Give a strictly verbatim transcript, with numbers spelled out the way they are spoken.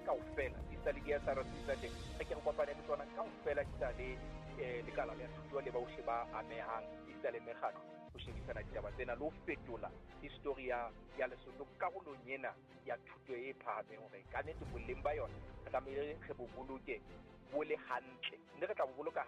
kaofela di sa le di sa ratisa teng re ke re kopane le tsona kaofela di sa le lekala la thuto le baohle ba amehang di sa le mekgatlo ho shebisana ditaba tsena le ho fetola history ya ya Lesotho karolong ena ya thuto e phahameng hore ka nnete boleng ba yona re tlamehile re bo boloke bo le hantle mme re tla bo boloka